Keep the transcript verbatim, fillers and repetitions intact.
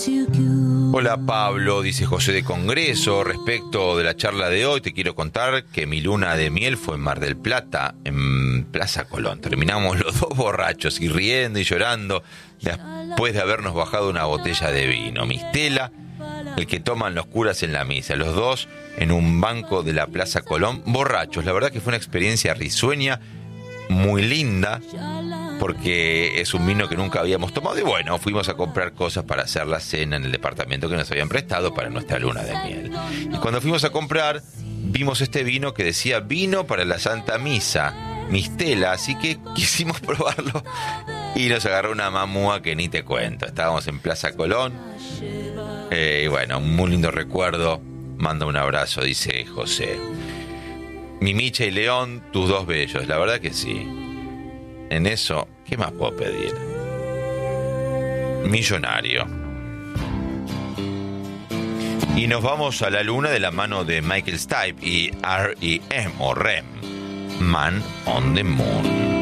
Hola Pablo, dice José de Congreso. Respecto de la charla de hoy, te quiero contar que mi luna de miel fue en Mar del Plata, en Plaza Colón. Terminamos los dos borrachos y riendo y llorando después de habernos bajado una botella de vino. Mistela, el que toman los curas en la misa, los dos en un banco de la Plaza Colón, borrachos. La verdad que fue una experiencia risueña, muy linda, porque es un vino que nunca habíamos tomado. Y bueno, fuimos a comprar cosas para hacer la cena en el departamento que nos habían prestado para nuestra luna de miel. Y cuando fuimos a comprar, vimos este vino que decía vino para la Santa Misa, Mistela, así que quisimos probarlo y nos agarró una mamúa que ni te cuento. Estábamos en Plaza Colón, eh, y bueno, un muy lindo recuerdo. Manda un abrazo, dice José. Mi Micha y León, tus dos bellos, la verdad que sí. En eso, ¿qué más puedo pedir? Millonario. Y nos vamos a la luna de la mano de Michael Stipe y R E M o R E M, Man on the Moon.